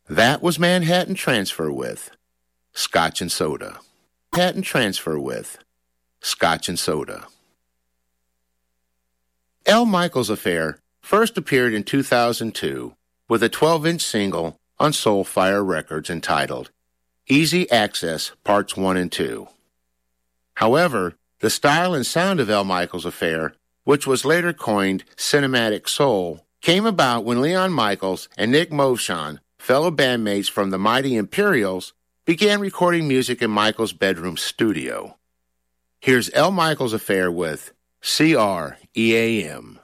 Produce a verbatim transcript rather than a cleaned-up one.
That was Manhattan Transfer with Scotch and Soda. Manhattan Transfer with Scotch and Soda. Al Michaels Affair first appeared in two thousand two with a twelve-inch single on Soulfire Records entitled Easy Access Parts one and two. However, the style and sound of Al Michaels Affair, which was later coined Cinematic Soul, came about when Leon Michaels and Nick Movshon, fellow bandmates from the Mighty Imperials, began recording music in Michaels' bedroom studio. Here's Al Michaels Affair with C R E A M.